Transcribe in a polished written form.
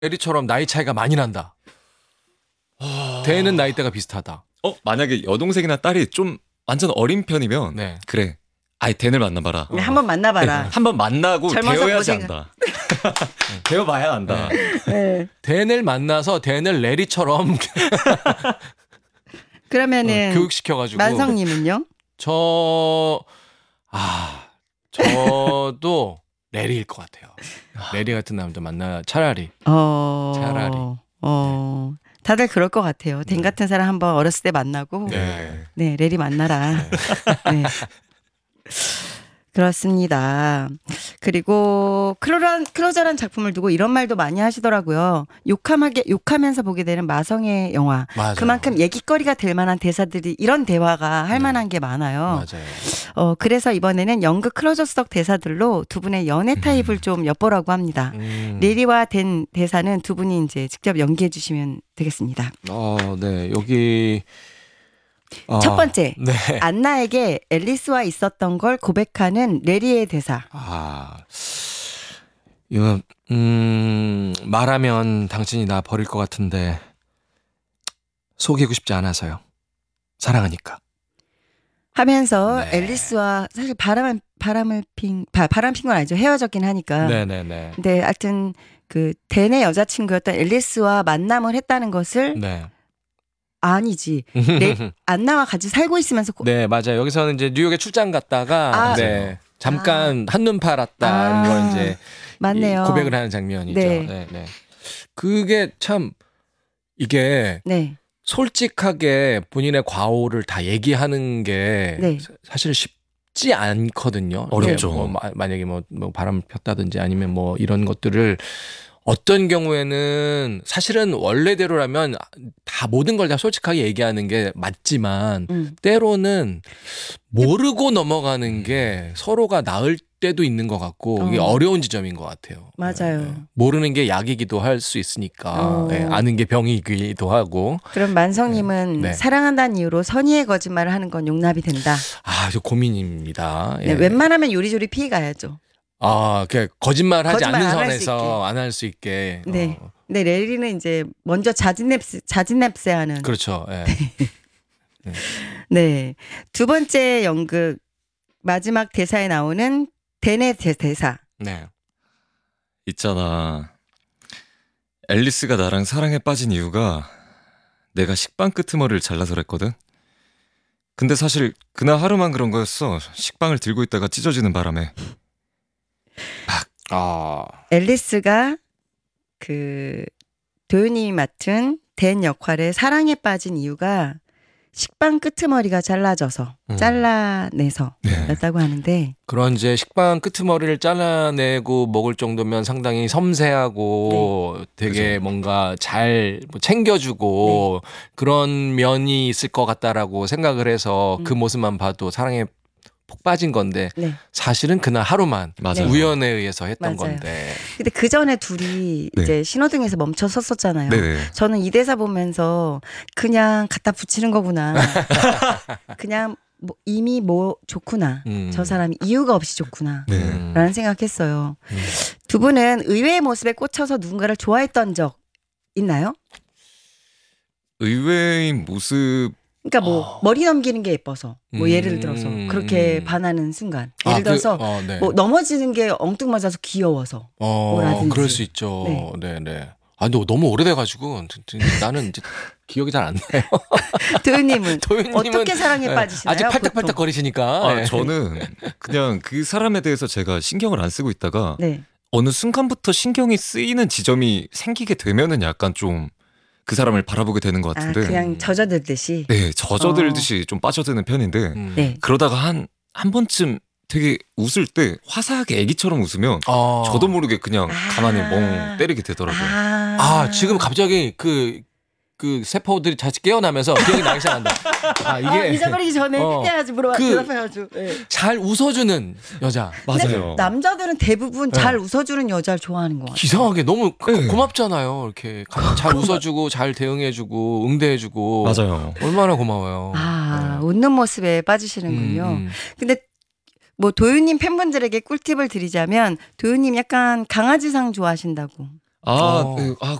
레리처럼 나이 차이가 많이 난다. 대는 나이대가 비슷하다. 만약에 여동생이나 딸이 좀 완전 어린 편이면 네. 그래. 아이 댄을 만나봐라. 네, 한번 만나봐라. 한번 만나고 젊어서 배워야지 고생- 한다. 배워봐야 한다. 네. 댄을 만나서 댄을 레리처럼 그러면은 교육시켜가지고. 만성님은요? 저도 레리일 것 같아요. 레리 같은 남자 만나 차라리. 차라리. 다들 그럴 것 같아요. 댄 같은 사람 한번 어렸을 때 만나고 네, 레리 만나라. 네. 그렇습니다. 그리고 클로저란 작품을 두고 이런 말도 많이 하시더라고요. 욕하면서 보게 되는 마성의 영화. 맞아요. 그만큼 얘기거리가 될 만한 대사들이 이런 대화가 할 만한 게 많아요. 맞아요. 그래서 이번에는 연극 클로저석 대사들로 두 분의 연애 타입을 좀 엿보라고 합니다. 레리와 댄 대사는 두 분이 이제 직접 연기해 주시면 되겠습니다. 네. 여기 첫 번째, 네. 안나에게 앨리스와 있었던 걸 고백하는 레리의 대사. 이거 말하면 당신이 나 버릴 것 같은데 속이고 싶지 않아서요. 사랑하니까. 하면서 네. 앨리스와 사실 바람 핀 건 아니죠. 헤어졌긴 하니까. 네네네. 근데 하여튼 그 댄의 여자친구였던 앨리스와 만남을 했다는 것을 네. 아니지. 안나와 같이 살고 있으면서 네, 맞아요. 여기서는 이제 뉴욕에 출장 갔다가 네, 잠깐 한눈 팔았다 이런 걸 이제 맞네요. 고백을 하는 장면이죠. 네. 네. 그게 참 이게 네. 솔직하게 본인의 과오를 다 얘기하는 게 네. 사실 쉽지 않거든요. 어렵죠. 뭐 만약에 뭐 바람을 폈다든지 아니면 뭐 이런 것들을 어떤 경우에는 사실은 원래대로라면 다 모든 걸 다 솔직하게 얘기하는 게 맞지만 때로는 모르고 넘어가는 게 서로가 나을 때도 있는 것 같고 이게 어려운 지점인 것 같아요. 맞아요. 네. 모르는 게 약이기도 할 수 있으니까 네. 아는 게 병이기도 하고. 그럼 만성님은 네. 사랑한다는 이유로 선의의 거짓말을 하는 건 용납이 된다. 저 고민입니다. 네, 웬만하면 요리조리 피해 가야죠. 그냥 거짓말하지 거짓말 않는 안할 선에서 안 할 수 있게. 네. 근데 레리는 이제 먼저 자진냅세하는. 그렇죠. 예. 네. 두 번째 연극 마지막 대사에 나오는 댄의 대사. 네. 있잖아. 앨리스가 나랑 사랑에 빠진 이유가 내가 식빵 끄트머리를 잘라서랬거든. 근데 사실 그날 하루만 그런 거였어. 식빵을 들고 있다가 찢어지는 바람에. 앨리스가 그 도윤님이 맡은 댄 역할에 사랑에 빠진 이유가 식빵 끄트머리가 잘라내서였다고 하는데 그런 이제 식빵 끄트머리를 잘라내고 먹을 정도면 상당히 섬세하고 되게 뭔가 잘 챙겨주고 그런 면이 있을 것 같다라고 생각을 해서 그 모습만 봐도 사랑에 폭 빠진 건데 사실은 그날 하루만 맞아요. 우연에 의해서 했던 맞아요. 건데. 근데 그 전에 둘이 이제 신호등에서 멈춰 섰었잖아요. 네네. 저는 이 대사 보면서 그냥 갖다 붙이는 거구나. 그냥 이미 좋구나. 저 사람이 이유가 없이 좋구나. 네. 라는 생각했어요. 두 분은 의외의 모습에 꽂혀서 누군가를 좋아했던 적 있나요? 의외인 모습. 그러니까 뭐 머리 넘기는 게 예뻐서 뭐 예를 들어서 그렇게 반하는 순간 예를 들어서 뭐 넘어지는 게 엉뚱맞아서 귀여워서 뭐라든지. 그럴 수 있죠. 네네. 근데 너무 오래돼가지고 나는 이제 기억이 잘 안 나요. 도윤님은 어떻게 사랑에 빠지시나요? 아직 팔딱팔딱 거리시니까. 저는 그냥 그 사람에 대해서 제가 신경을 안 쓰고 있다가 네. 어느 순간부터 신경이 쓰이는 지점이 생기게 되면은 약간 좀 그 사람을 바라보게 되는 것 같은데. 그냥 젖어들듯이. 네, 젖어들듯이 좀 빠져드는 편인데 네. 그러다가 한 번쯤 되게 웃을 때 화사하게 애기처럼 웃으면 저도 모르게 그냥 가만히 멍 때리게 되더라고요. 지금 갑자기 그 세포들이 다시 깨어나면서 기억이 나기 시작한다. 이게 잊어버리기 전에 해야지 물어봐야죠. 잘 웃어주는 여자. 맞아요. 남자들은 대부분 잘 웃어주는 여자를 좋아하는 것 같아요. 이상하게 너무 고맙잖아요. 이렇게 잘 웃어주고 잘 대응해주고 응대해주고. 맞아요. 얼마나 고마워요. 웃는 모습에 빠지시는군요. 근데 뭐 도윤님 팬분들에게 꿀팁을 드리자면 도윤님 약간 강아지상 좋아하신다고. 아, 어. 네, 아